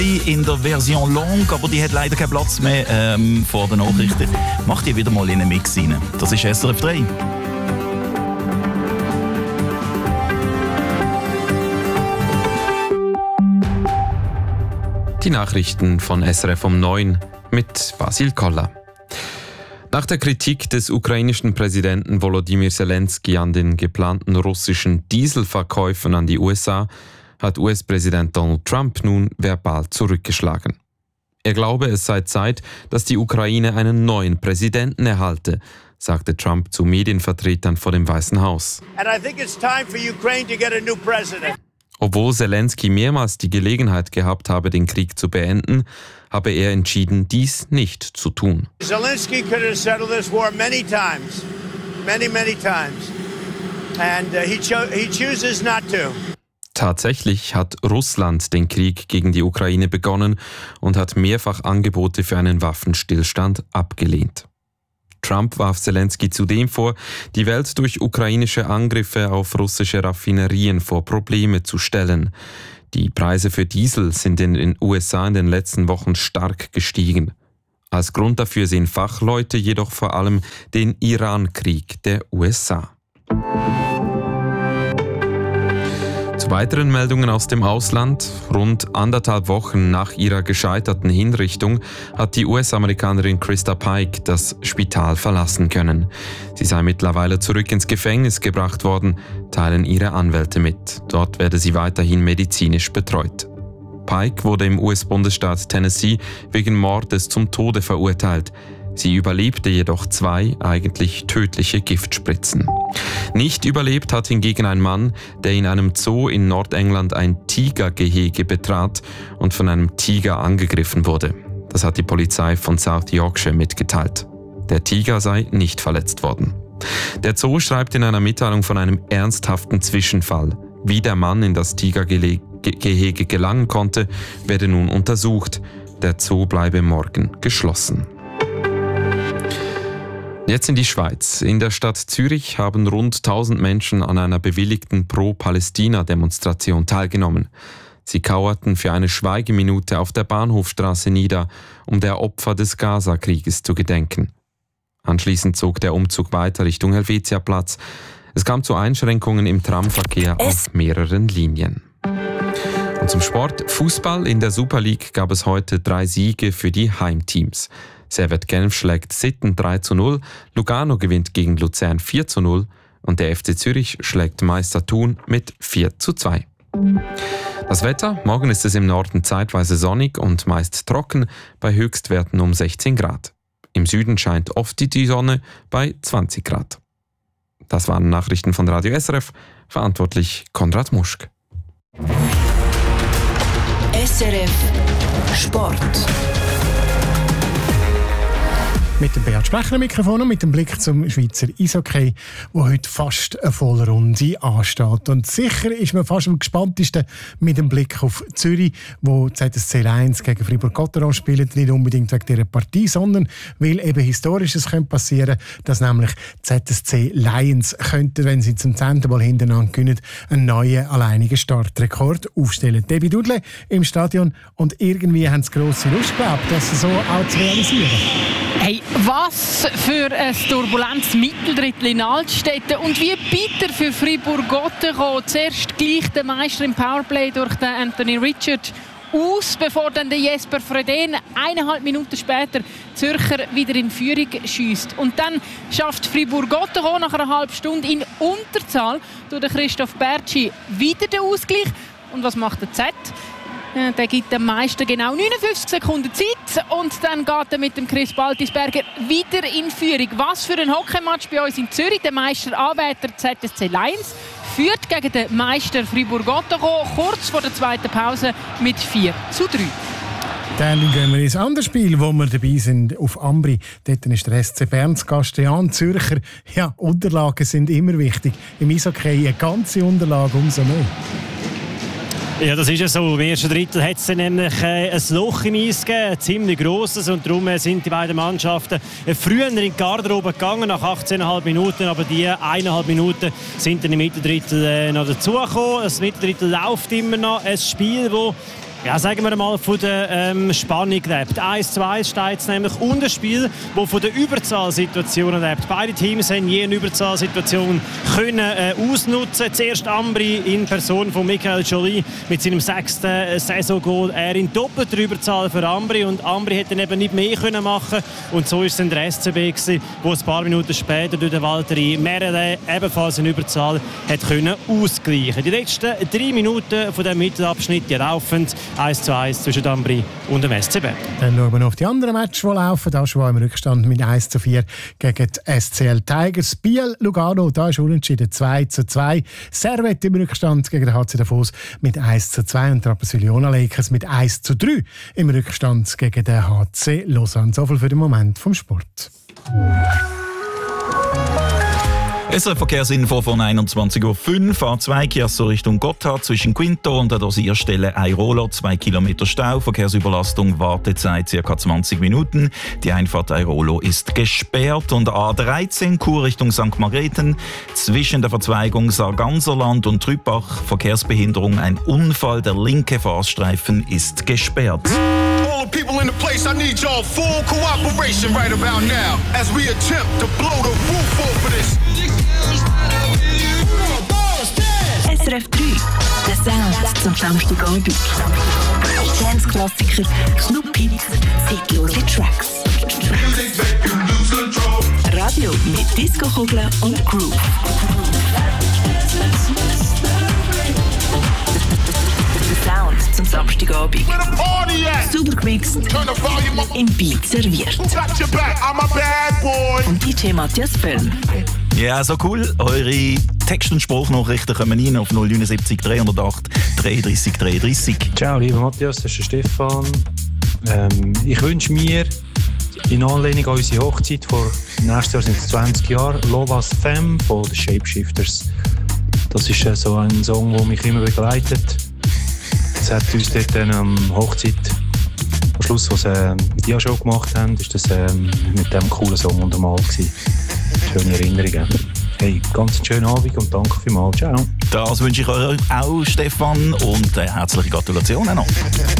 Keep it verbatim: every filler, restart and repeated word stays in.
in der Version Long, aber die hat leider keinen Platz mehr ähm, vor den Nachrichten. Macht ihr wieder mal in einen Mix rein. Das ist S R F drei. Die Nachrichten von S R F um neun mit Basil Koller. Nach der Kritik des ukrainischen Präsidenten Volodymyr Zelensky an den geplanten russischen Dieselverkäufen an die U S A hat U S-Präsident Donald Trump nun verbal zurückgeschlagen. Er glaube, es sei Zeit, dass die Ukraine einen neuen Präsidenten erhalte, sagte Trump zu Medienvertretern vor dem Weißen Haus. And I think it's time for Ukraine to get a new president. Obwohl Zelensky mehrmals die Gelegenheit gehabt habe, den Krieg zu beenden, habe er entschieden, dies nicht zu tun. Zelensky could have settled this war many times, many, many times, and uh, he, cho- he chooses not to. Tatsächlich hat Russland den Krieg gegen die Ukraine begonnen und hat mehrfach Angebote für einen Waffenstillstand abgelehnt. Trump warf Zelensky zudem vor, die Welt durch ukrainische Angriffe auf russische Raffinerien vor Probleme zu stellen. Die Preise für Diesel sind in den U S A in den letzten Wochen stark gestiegen. Als Grund dafür sehen Fachleute jedoch vor allem den Iran-Krieg der U S A. Zu weiteren Meldungen aus dem Ausland. Rund anderthalb Wochen nach ihrer gescheiterten Hinrichtung hat die U S-Amerikanerin Krista Pike das Spital verlassen können. Sie sei mittlerweile zurück ins Gefängnis gebracht worden, teilen ihre Anwälte mit. Dort werde sie weiterhin medizinisch betreut. Pike wurde im U S-Bundesstaat Tennessee wegen Mordes zum Tode verurteilt. Sie überlebte jedoch zwei eigentlich tödliche Giftspritzen. Nicht überlebt hat hingegen ein Mann, der in einem Zoo in Nordengland ein Tigergehege betrat und von einem Tiger angegriffen wurde. Das hat die Polizei von South Yorkshire mitgeteilt. Der Tiger sei nicht verletzt worden. Der Zoo schreibt in einer Mitteilung von einem ernsthaften Zwischenfall. Wie der Mann in das Tigergehege gelangen konnte, werde nun untersucht. Der Zoo bleibe morgen geschlossen. Jetzt in die Schweiz. In der Stadt Zürich haben rund tausend Menschen an einer bewilligten Pro-Palästina-Demonstration teilgenommen. Sie kauerten für eine Schweigeminute auf der Bahnhofstraße nieder, um der Opfer des Gaza-Krieges zu gedenken. Anschließend zog der Umzug weiter Richtung Helvetiaplatz. Es kam zu Einschränkungen im Tramverkehr auf mehreren Linien. Und zum Sport. Fußball. In der Super League gab es heute drei Siege für die Heimteams. Servette Genf schlägt Sitten drei zu null, Lugano gewinnt gegen Luzern vier zu null und der F C Zürich schlägt Meister Thun mit vier zu zwei. Das Wetter: Morgen ist es im Norden zeitweise sonnig und meist trocken, bei Höchstwerten um sechzehn Grad. Im Süden scheint oft die Sonne bei zwanzig Grad. Das waren Nachrichten von Radio S R F, verantwortlich Konrad Muschk. S R F Sport. Mit dem Beat Sprecher am Mikrofon und mit dem Blick zum Schweizer Eishockey, wo heute fast eine volle Runde ansteht. Und sicher ist man fast am gespanntesten mit dem Blick auf Zürich, wo Z S C Lions gegen Fribourg-Gotteron spielt. Nicht unbedingt wegen dieser Partie, sondern weil eben Historisches könnte passieren, dass nämlich Z S C Lions könnten, wenn sie zum zehnten Mal hintereinander gewinnen, einen neuen alleinigen Startrekord aufstellen. Debbie Dudle im Stadion und irgendwie haben sie grosse Lust geglaubt, das so auch zu realisieren. Hey, was für ein turbulentes Mitteldrittel in Altstetten und wie bitter für Fribourg-Gotteron. Zuerst gleich der Meister im Powerplay durch den Anthony Richard aus, bevor dann der Jesper Fredén eineinhalb Minuten später Zürcher wieder in Führung schiesst. Und dann schafft Fribourg-Gotteron nach einer halben Stunde in Unterzahl durch den Christoph Bertschi wieder den Ausgleich. Und was macht der Z? Der gibt dem Meister genau neunundfünfzig Sekunden Zeit und dann geht er mit dem Chris Baltisberger wieder in Führung. Was für ein Hockeymatch bei uns in Zürich. Der Meister Anwärter Z S C Lions führt gegen den Meister Fribourg-Gotteron kurz vor der zweiten Pause mit vier zu drei. Dann gehen wir ins andere Spiel, wo wir dabei sind, auf Ambri. Dort ist der S C Bern zu Gast. Jan Zürcher. Ja, Unterlagen sind immer wichtig. Im Eishockey eine ganze Unterlage umso mehr. Ja, das ist ja so. Im ersten Drittel hat es nämlich äh, ein Loch im Eis gegeben, ein ziemlich grosses. Und darum äh, sind die beiden Mannschaften äh, früher in die Garderobe gegangen, nach achtzehn Komma fünf Minuten. Aber die eineinhalb Minuten sind dann im Mittendrittel äh, noch dazugekommen. Das Mittendrittel läuft immer noch. Ein Spiel, das Ja, sagen wir mal, von der ähm, Spannung lebt. eins zu eins steht es nämlich unter Spiel, das von der Überzahlsituation lebt. Beide Teams haben je eine Überzahlsituation können äh, ausnutzen. Zuerst Ambri in Person von Michael Joly mit seinem sechsten äh, Saisongoal. Er in doppelter Überzahl für Ambri und Ambri hätte eben nicht mehr können machen. Und so ist es dann der S C B gewesen, wo ein paar Minuten später durch den Valtteri Merele ebenfalls in Überzahl hat können ausgleichen. Die letzten drei Minuten von dem Mittelabschnitt die laufen eins zu eins zwischen Ambri und dem S C B. Dann schauen wir noch auf die anderen Matches, die laufen. Da schon im Rückstand mit eins zu vier gegen die S C L Tigers. Biel Lugano, da ist unentschieden zwei zu zwei. Servette im Rückstand gegen den H C Davos mit eins zu zwei und Rapperswil-Jona Lakers mit eins zu drei im Rückstand gegen den H C Lausanne. So viel für den Moment vom Sport. Es ist eine Verkehrsinfo von einundzwanzig Uhr fünf. A zwei Chiasso Richtung Gotthard zwischen Quinto und der Dosierstelle Airolo. Zwei Kilometer Stau. Verkehrsüberlastung, Wartezeit ca. zwanzig Minuten. Die Einfahrt Airolo ist gesperrt. Und A dreizehn Chur Richtung Sankt Margrethen. Zwischen der Verzweigung Sarganserland und Trübach. Verkehrsbehinderung, ein Unfall. Der linke Fahrstreifen ist gesperrt. All the people in the place, I need y'all full cooperation right about now as we attempt to blow the roof off of this. S R F drei, der Sound zum Samstagabend. Dance-Klassiker, Club-Hits, zeitlose Tracks. Radio mit Disco-Kugeln und Groove. Der Sound zum Samstagabend. Super gemixt, im Beat serviert. Und D J Matthias Böhm. Ja, so cool. Eure Text- und Sprachnachrichten kommen rein auf null neun sieben drei null acht dreiunddreißig dreiunddreißig. Ciao, lieber Matthias, das ist der Stefan. Ähm, ich wünsche mir in Anlehnung an unsere Hochzeit vor nächstes Jahr sind es zwanzig Jahre Lolas Femme von den Shapeshifters. Das ist äh, so ein Song, der mich immer begleitet. Es hat uns dort ähm, am Hochzeit, am Schluss, was sie äh, mit Dia Show gemacht haben, ist das äh, mit diesem coolen Song untermal gewesen. Schöne Erinnerungen. Hey, ganz einen schönen Abend und danke vielmals. Ciao. Das wünsche ich euch auch, Stefan, und äh, herzliche Gratulationen noch.